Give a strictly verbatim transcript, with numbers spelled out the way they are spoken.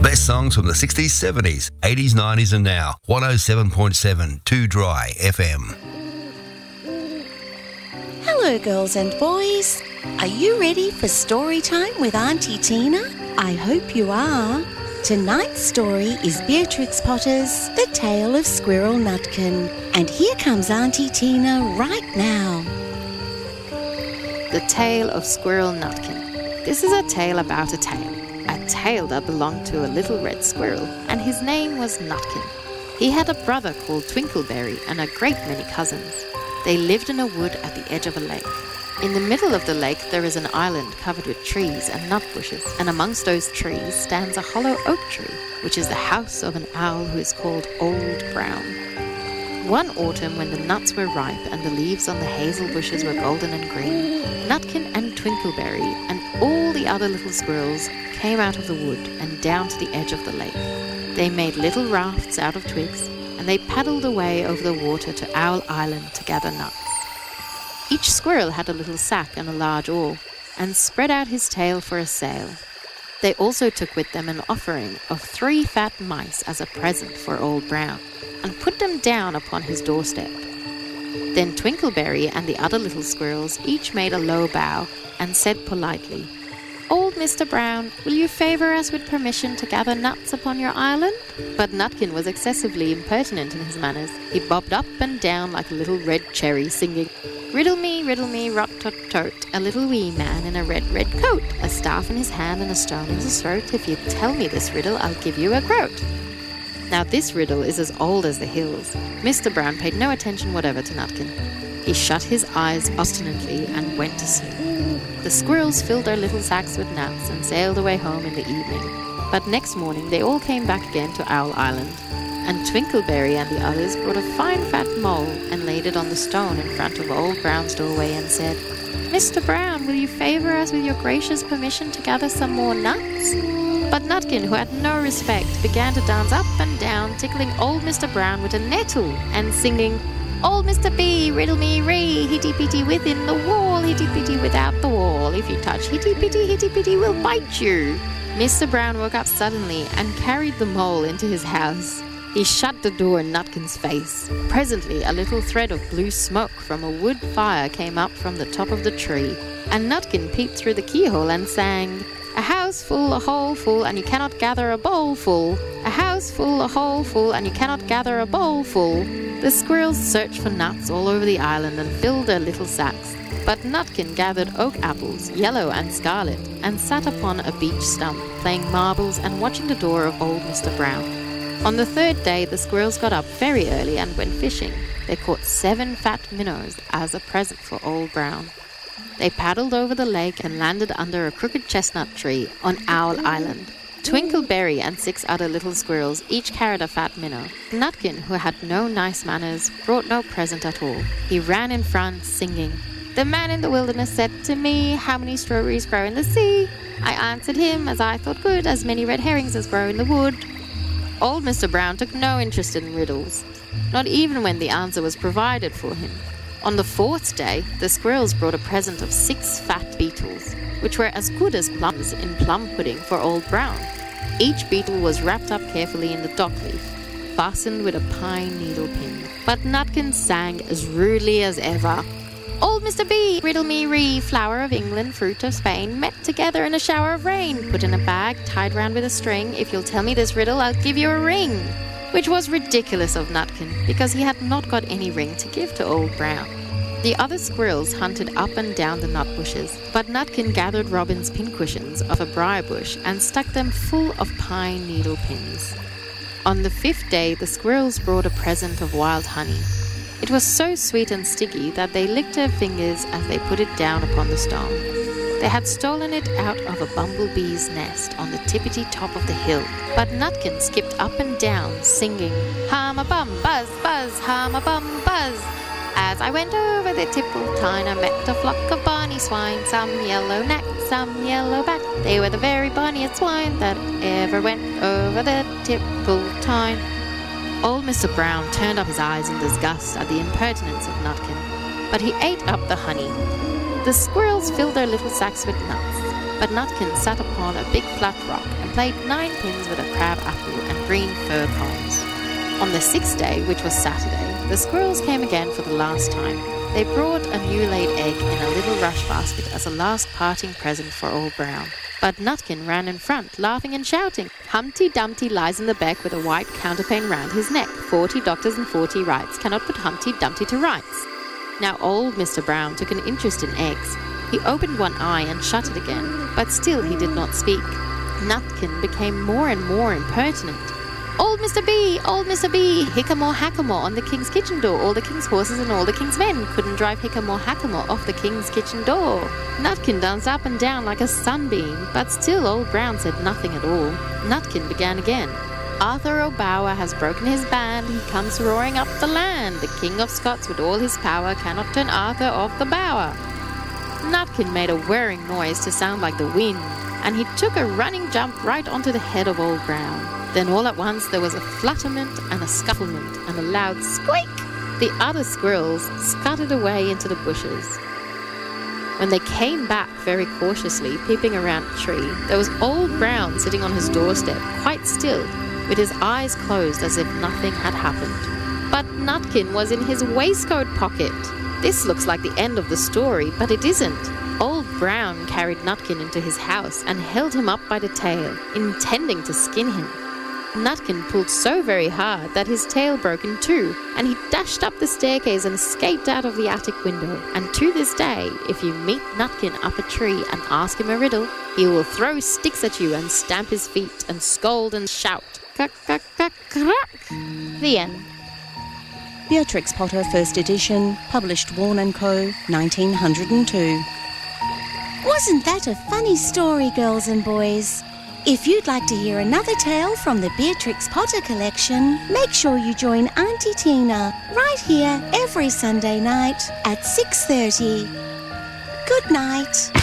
best songs from the sixties, seventies, eighties, nineties and now. one oh seven point seven, Too Dry F M. Hello, girls and boys. Are you ready for story time with Auntie Tina? I hope you are. Tonight's story is Beatrix Potter's The Tale of Squirrel Nutkin. And here comes Auntie Tina right now. The Tale of Squirrel Nutkin. This is a tale about a tail. A tail that belonged to a little red squirrel, and his name was Nutkin. He had a brother called Twinkleberry and a great many cousins. They lived in a wood at the edge of a lake. In the middle of the lake there is an island covered with trees and nut bushes, and amongst those trees stands a hollow oak tree, which is the house of an owl who is called Old Brown. One autumn, when the nuts were ripe and the leaves on the hazel bushes were golden and green, Nutkin and Twinkleberry and all the other little squirrels came out of the wood and down to the edge of the lake. They made little rafts out of twigs, and they paddled away over the water to Owl Island to gather nuts. Each squirrel had a little sack and a large oar, and spread out his tail for a sail. They also took with them an offering of three fat mice as a present for Old Brown, and put them down upon his doorstep. Then Twinkleberry and the other little squirrels each made a low bow and said politely, "Old Mister Brown, will you favour us with permission to gather nuts upon your island?" But Nutkin was excessively impertinent in his manners. He bobbed up and down like a little red cherry, singing, "Riddle me, riddle me, rot-tot-tot, a little wee man in a red, red coat, a staff in his hand and a stone in his throat. If you tell me this riddle, I'll give you a groat." Now this riddle is as old as the hills. Mister Brown paid no attention whatever to Nutkin. He shut his eyes obstinately and went to sleep. The squirrels filled their little sacks with nuts and sailed away home in the evening. But next morning they all came back again to Owl Island, and Twinkleberry and the others brought a fine fat mole and laid it on the stone in front of Old Brown's doorway and said, "Mister Brown, will you favour us with your gracious permission to gather some more nuts?" But Nutkin, who had no respect, began to dance up and down, tickling old Mister Brown with a nettle and singing, "Old Mister B, riddle me ree, hitty-pitty within the wall, hitty-pitty without the wall. If you touch hitty-pitty, hitty-pitty will bite you." Mister Brown woke up suddenly and carried the mole into his house. He shut the door in Nutkin's face. Presently a little thread of blue smoke from a wood fire came up from the top of the tree, and Nutkin peeped through the keyhole and sang, "A house full, a hole full, and you cannot gather a bowl full. A house full, a hole full, and you cannot gather a bowl full." The squirrels searched for nuts all over the island and filled their little sacks. But Nutkin gathered oak apples, yellow and scarlet, and sat upon a beech stump, playing marbles and watching the door of old Mister Brown. On the third day the squirrels got up very early and went fishing. They caught seven fat minnows as a present for Old Brown. They paddled over the lake and landed under a crooked chestnut tree on Owl Island. Twinkleberry and six other little squirrels each carried a fat minnow. Nutkin, who had no nice manners, brought no present at all. He ran in front, singing, "The man in the wilderness said to me, 'How many strawberries grow in the sea?' I answered him, as I thought good, 'As many red herrings as grow in the wood.'" Old Mister Brown took no interest in riddles, not even when the answer was provided for him. On the fourth day, the squirrels brought a present of six fat beetles, which were as good as plums in plum pudding for Old Brown. Each beetle was wrapped up carefully in the dock leaf, fastened with a pine needle pin. But Nutkin sang as rudely as ever, "Old Mister B, riddle me ree, flower of England, fruit of Spain, met together in a shower of rain, put in a bag, tied round with a string. If you'll tell me this riddle, I'll give you a ring." Which was ridiculous of Nutkin, because he had not got any ring to give to Old Brown. The other squirrels hunted up and down the nut bushes, but Nutkin gathered robin's pincushions off a briar bush and stuck them full of pine needle pins. On the fifth day the squirrels brought a present of wild honey. It was so sweet and sticky that they licked their fingers as they put it down upon the stone. They had stolen it out of a bumblebee's nest on the tippity top of the hill, but Nutkin skipped up and down, singing, "Hum-a-bum, buzz, buzz, hum-a-bum, buzz. As I went over the Tipple-Tine, I met a flock of bonny swine, some yellow-necked, some yellow-backed. They were the very bonniest swine that ever went over the Tipple-Tine." Old Mister Brown turned up his eyes in disgust at the impertinence of Nutkin, but he ate up the honey. The squirrels filled their little sacks with nuts. but Nutkin sat upon a big flat rock and played nine pins with a crab apple and green fir cones. On the sixth day, which was Saturday, the squirrels came again for the last time. They brought a new-laid egg in a little rush basket as a last parting present for Old Brown. But Nutkin ran in front, laughing and shouting, "Humpty Dumpty lies in the beck with a white counterpane round his neck. Forty doctors and forty rights cannot put Humpty Dumpty to rights." Now old Mister Brown took an interest in eggs. He opened one eye and shut it again, but still he did not speak. Nutkin became more and more impertinent. "Old Mister B, old Mister B, Hickamore Hackamore on the king's kitchen door. All the king's horses and all the king's men couldn't drive Hickamore Hackamore off the king's kitchen door." Nutkin danced up and down like a sunbeam, but still Old Brown said nothing at all. Nutkin began again. "Arthur O'Bower has broken his band, he comes roaring up the land. The King of Scots with all his power cannot turn Arthur off the bower." Nutkin made a whirring noise to sound like the wind, and he took a running jump right onto the head of Old Brown. Then all at once there was a flutterment and a scufflement and a loud squeak. The other squirrels scuttered away into the bushes. When they came back very cautiously, peeping around a tree, there was Old Brown sitting on his doorstep, quite still, with his eyes closed as if nothing had happened. But Nutkin was in his waistcoat pocket. This looks like the end of the story, but it isn't. Old Brown carried Nutkin into his house and held him up by the tail, intending to skin him. Nutkin pulled so very hard that his tail broke in two, and he dashed up the staircase and escaped out of the attic window. And to this day, if you meet Nutkin up a tree and ask him a riddle, he will throw sticks at you and stamp his feet and scold and shout, "Cuck-cuck-cuck-crack." The end. Beatrix Potter, first edition, published Warne and Co, nineteen oh two. Wasn't that a funny story, girls and boys? If you'd like to hear another tale from the Beatrix Potter collection, make sure you join Auntie Tina right here every Sunday night at six thirty. Good night.